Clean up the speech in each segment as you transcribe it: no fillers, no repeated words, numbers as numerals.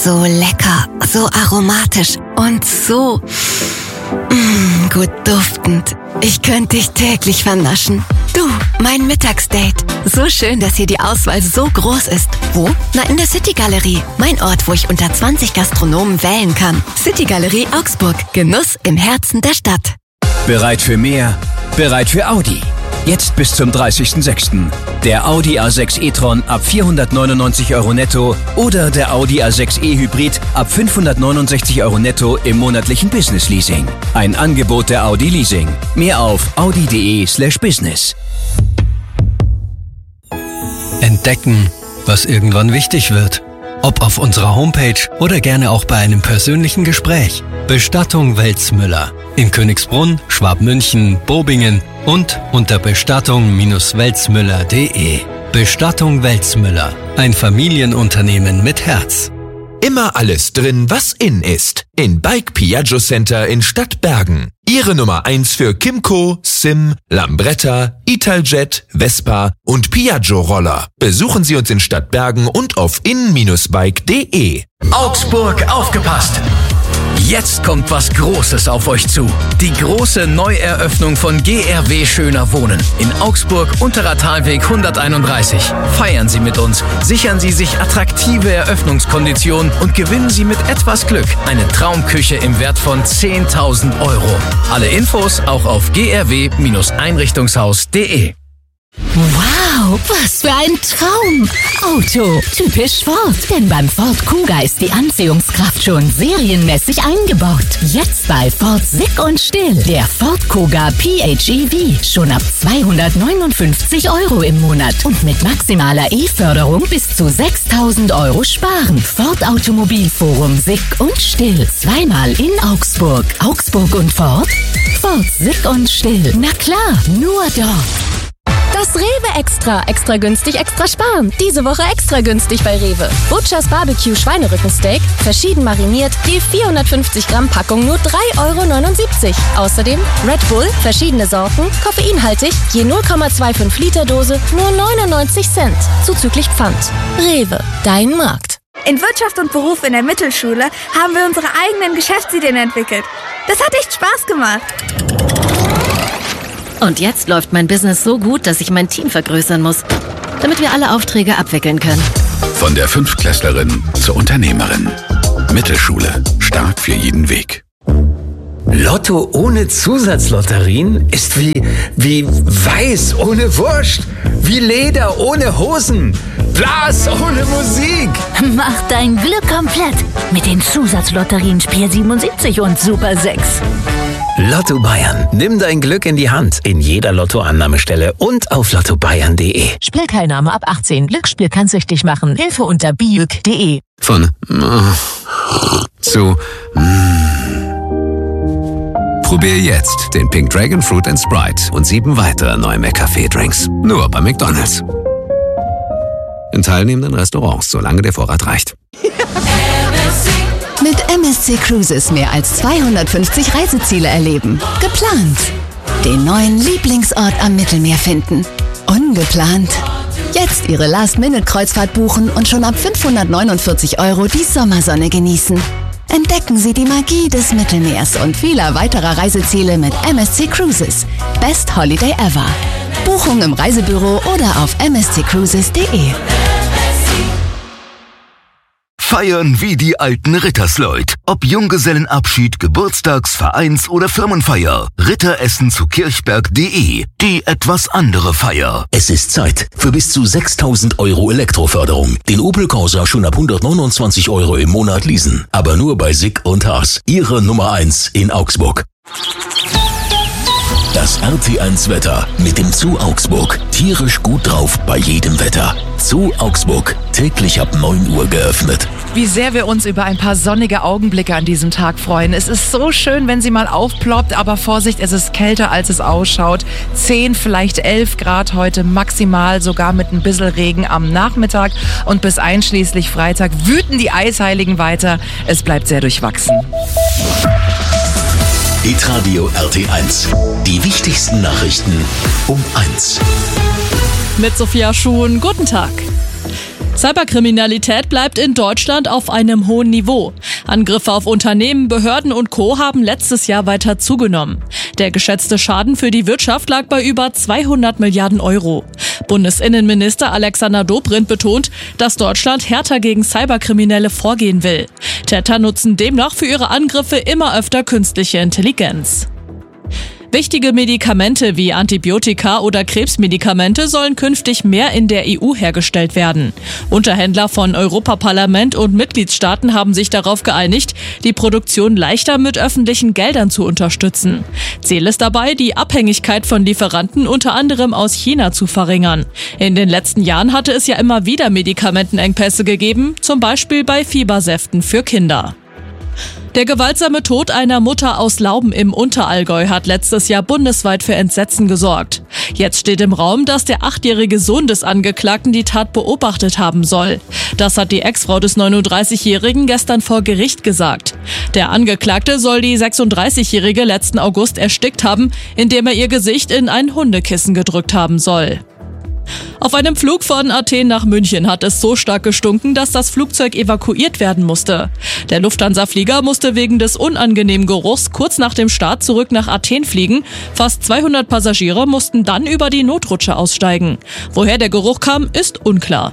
So lecker, so aromatisch und so gut duftend. Ich könnte dich täglich vernaschen. Du, mein Mittagsdate. So schön, dass hier die Auswahl so groß ist. Wo? Na, in der City Galerie. Mein Ort, wo ich unter 20 Gastronomen wählen kann. City Galerie Augsburg. Genuss im Herzen der Stadt. Bereit für mehr? Bereit für Audi. Jetzt bis zum 30.06. Der Audi A6 e-tron ab 499 € netto oder der Audi A6 e-Hybrid ab 569 € netto im monatlichen Business-Leasing. Ein Angebot der Audi Leasing. Mehr auf audi.de/business. Entdecken, was irgendwann wichtig wird. Ob auf unserer Homepage oder gerne auch bei einem persönlichen Gespräch. Bestattung Welzmüller. In Königsbrunn, Schwabmünchen, Bobingen und unter bestattung-welzmüller.de. Bestattung Welzmüller. Ein Familienunternehmen mit Herz. Immer alles drin, was in ist. In Bike Piaggio Center in Stadtbergen. Ihre Nummer 1 für Kymco, Sim, Lambretta, Italjet, Vespa und Piaggio-Roller. Besuchen Sie uns in Stadtbergen und auf in-bike.de. Augsburg, aufgepasst! Jetzt kommt was Großes auf euch zu. Die große Neueröffnung von GRW Schöner Wohnen in Augsburg, Unterer Talweg 131. Feiern Sie mit uns, sichern Sie sich attraktive Eröffnungskonditionen und gewinnen Sie mit etwas Glück eine Traumküche im Wert von 10.000 €. Alle Infos auch auf grw-einrichtungshaus.de. Wow, was für ein Traumauto. Typisch Ford, denn beim Ford Kuga ist die Anziehungskraft schon serienmäßig eingebaut. Jetzt bei Ford Sick und Still, der Ford Kuga PHEV. Schon ab 259 € im Monat und mit maximaler E-Förderung bis zu 6.000 € sparen. Ford Automobilforum Sick und Still. Zweimal in Augsburg. Augsburg und Ford? Ford Sick und Still. Na klar, nur dort. Das Rewe Extra. Extra günstig, extra sparen. Diese Woche extra günstig bei Rewe. Butchers Barbecue Schweinerückensteak, verschieden mariniert, je 450 Gramm Packung nur 3,79 €. Außerdem Red Bull, verschiedene Sorten, koffeinhaltig, je 0,25 Liter Dose, nur 99 Cent. Zuzüglich Pfand. Rewe, dein Markt. In Wirtschaft und Beruf in der Mittelschule haben wir unsere eigenen Geschäftsideen entwickelt. Das hat echt Spaß gemacht. Und jetzt läuft mein Business so gut, dass ich mein Team vergrößern muss, damit wir alle Aufträge abwickeln können. Von der Fünftklässlerin zur Unternehmerin. Mittelschule. Stark für jeden Weg. Lotto ohne Zusatzlotterien ist wie Weiß ohne Wurst, wie Leder ohne Hosen, Blas ohne Musik. Mach dein Glück komplett mit den Zusatzlotterien Spiel 77 und Super 6. Lotto Bayern. Nimm dein Glück in die Hand. In jeder Lottoannahmestelle und auf lottobayern.de. Spielteilnahme ab 18. Glücksspiel kann süchtig machen. Hilfe unter biuk.de. Von zu Probier jetzt den Pink Dragon Fruit and Sprite und 7 weitere neue McCafé-Drinks. Nur bei McDonald's. In teilnehmenden Restaurants, solange der Vorrat reicht. Mit MSC Cruises mehr als 250 Reiseziele erleben. Geplant. Den neuen Lieblingsort am Mittelmeer finden. Ungeplant. Jetzt Ihre Last-Minute-Kreuzfahrt buchen und schon ab 549 € die Sommersonne genießen. Entdecken Sie die Magie des Mittelmeers und vieler weiterer Reiseziele mit MSC Cruises. Best Holiday ever. Buchung im Reisebüro oder auf msccruises.de. Feiern wie die alten Rittersleut. Ob Junggesellenabschied, Geburtstags-, Vereins- oder Firmenfeier. Ritteressen zu kirchberg.de. Die etwas andere Feier. Es ist Zeit für bis zu 6.000 € Elektroförderung. Den Opel Corsa schon ab 129 € im Monat leasen. Aber nur bei Sick und Haas. Ihre Nummer 1 in Augsburg. Das RT1 Wetter mit dem Zoo Augsburg. Tierisch gut drauf bei jedem Wetter. Zoo Augsburg. Täglich ab 9 Uhr geöffnet. Wie sehr wir uns über ein paar sonnige Augenblicke an diesem Tag freuen. Es ist so schön, wenn sie mal aufploppt, aber Vorsicht, es ist kälter, als es ausschaut. 10, vielleicht 11 Grad heute maximal, sogar mit ein bisschen Regen am Nachmittag. Und bis einschließlich Freitag wüten die Eisheiligen weiter. Es bleibt sehr durchwachsen. Hitradio RT1. Die wichtigsten Nachrichten um 1. Mit Sophia Schuhn, guten Tag. Cyberkriminalität bleibt in Deutschland auf einem hohen Niveau. Angriffe auf Unternehmen, Behörden und Co. haben letztes Jahr weiter zugenommen. Der geschätzte Schaden für die Wirtschaft lag bei über 200 Milliarden Euro. Bundesinnenminister Alexander Dobrindt betont, dass Deutschland härter gegen Cyberkriminelle vorgehen will. Täter nutzen demnach für ihre Angriffe immer öfter künstliche Intelligenz. Wichtige Medikamente wie Antibiotika oder Krebsmedikamente sollen künftig mehr in der EU hergestellt werden. Unterhändler von Europaparlament und Mitgliedstaaten haben sich darauf geeinigt, die Produktion leichter mit öffentlichen Geldern zu unterstützen. Ziel ist dabei, die Abhängigkeit von Lieferanten unter anderem aus China zu verringern. In den letzten Jahren hatte es ja immer wieder Medikamentenengpässe gegeben, zum Beispiel bei Fiebersäften für Kinder. Der gewaltsame Tod einer Mutter aus Lauben im Unterallgäu hat letztes Jahr bundesweit für Entsetzen gesorgt. Jetzt steht im Raum, dass der 8-jährige Sohn des Angeklagten die Tat beobachtet haben soll. Das hat die Ex-Frau des 39-Jährigen gestern vor Gericht gesagt. Der Angeklagte soll die 36-Jährige letzten August erstickt haben, indem er ihr Gesicht in ein Hundekissen gedrückt haben soll. Auf einem Flug von Athen nach München hat es so stark gestunken, dass das Flugzeug evakuiert werden musste. Der Lufthansa-Flieger musste wegen des unangenehmen Geruchs kurz nach dem Start zurück nach Athen fliegen. Fast 200 Passagiere mussten dann über die Notrutsche aussteigen. Woher der Geruch kam, ist unklar.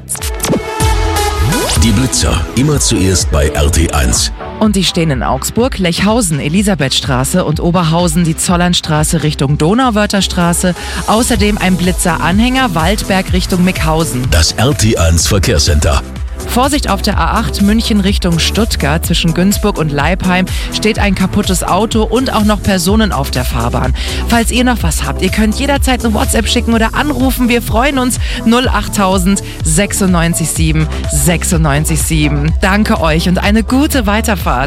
Die Blitzer, immer zuerst bei RT1. Und die stehen in Augsburg, Lechhausen, Elisabethstraße und Oberhausen die Zollernstraße Richtung Donauwörtherstraße. Außerdem ein Blitzer-Anhänger Waldberg Richtung Mickhausen. Das RT1 Verkehrscenter. Vorsicht auf der A8 München Richtung Stuttgart. Zwischen Günzburg und Leipheim steht ein kaputtes Auto und auch noch Personen auf der Fahrbahn. Falls ihr noch was habt, ihr könnt jederzeit eine WhatsApp schicken oder anrufen. Wir freuen uns. 08000 967 967. Danke euch und eine gute Weiterfahrt.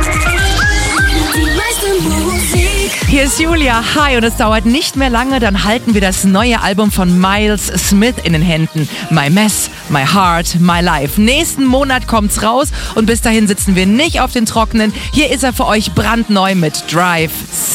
Hier ist Julia, hi, und es dauert nicht mehr lange, dann halten wir das neue Album von Miles Smith in den Händen. My Mess, My Heart, My Life. Nächsten Monat kommt's raus und bis dahin sitzen wir nicht auf den Trockenen. Hier ist er für euch brandneu mit Drive.